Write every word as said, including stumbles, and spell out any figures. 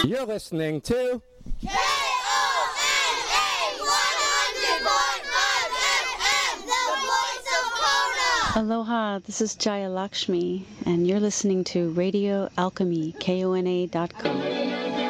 You're listening to K O N A one hundred point five F M, the voice of Kona. Aloha, this is Jaya Lakshmi, and you're listening to Radio Alchemy, K O N A dot com.